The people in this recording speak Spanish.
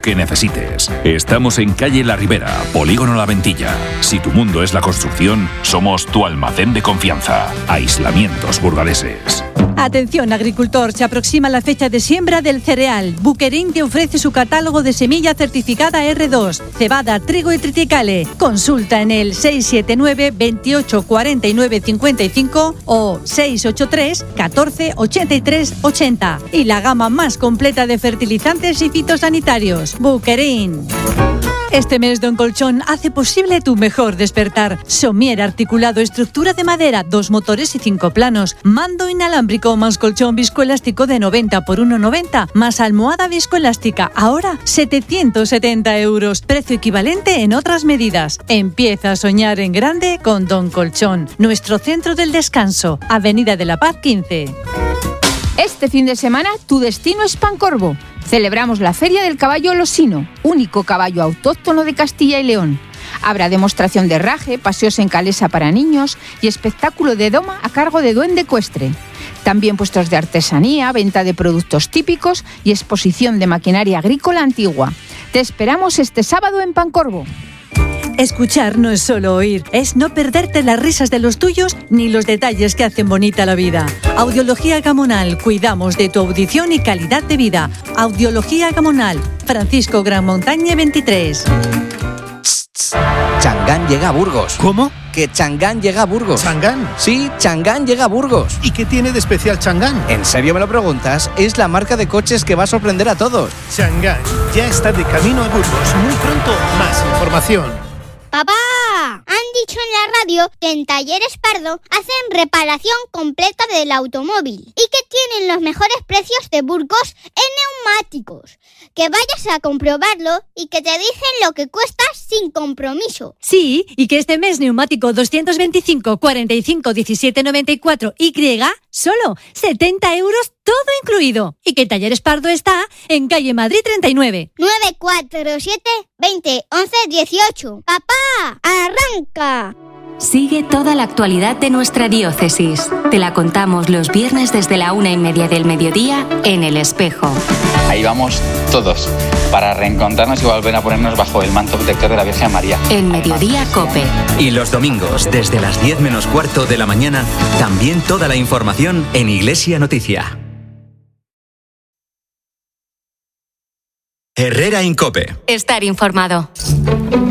que necesites. Estamos en calle La Ribera, Polígono La Ventilla. Si tu mundo es la construcción, somos tu almacén de confianza. Aislamientos Burgaleses. Atención agricultor, se aproxima la fecha de siembra del cereal. Buquerin te ofrece su catálogo de semilla certificada R2, cebada, trigo y triticale. Consulta en el 679 28 49 55 o 683 14 83 80. Y la gama más completa de fertilizantes y fitosanitarios. Buquerin. Este mes Don Colchón hace posible tu mejor despertar. Somier articulado, estructura de madera, 2 motores y 5 planos. Mando inalámbrico más colchón viscoelástico de 90 por 1,90 más almohada viscoelástica. Ahora 770 euros. Precio equivalente en otras medidas. Empieza a soñar en grande con Don Colchón. Nuestro centro del descanso. Avenida de la Paz 15. Este fin de semana tu destino es Pancorbo. Celebramos la Feria del Caballo Losino, único caballo autóctono de Castilla y León. Habrá demostración de herraje, paseos en calesa para niños y espectáculo de doma a cargo de Duende Ecuestre. También puestos de artesanía, venta de productos típicos y exposición de maquinaria agrícola antigua. Te esperamos este sábado en Pancorbo. Escuchar no es solo oír, es no perderte las risas de los tuyos ni los detalles que hacen bonita la vida. Audiología Gamonal, cuidamos de tu audición y calidad de vida. Audiología Gamonal, Francisco Gran Montaña 23. Changán llega a Burgos. ¿Cómo? Que Changán llega a Burgos. ¿Changán? Sí, Changán llega a Burgos. ¿Y qué tiene de especial Changán? ¿En serio me lo preguntas? Es la marca de coches que va a sorprender a todos. Changán ya está de camino a Burgos. Muy pronto, más información. ¡Papá! Han dicho en la radio que en Talleres Pardo hacen reparación completa del automóvil y que tienen los mejores precios de Burgos en neumáticos. Que vayas a comprobarlo y que te dicen lo que cuesta sin compromiso. Sí, y que este mes neumático 225 45 17 94 Y solo 70 euros todo incluido. Y que Talleres Pardo está en calle Madrid 39. 947 20 11 18. ¡Papá! ¡Arranca! Sigue toda la actualidad de nuestra diócesis. Te la contamos los viernes desde la 1:30 del mediodía en El Espejo. Ahí vamos todos para reencontrarnos y volver a ponernos bajo el manto protector de la Virgen María. En Mediodía Cope. Y los domingos, desde las 10 menos cuarto de la mañana, también toda la información en Iglesia Noticia. Herrera en Cope. Estar informado.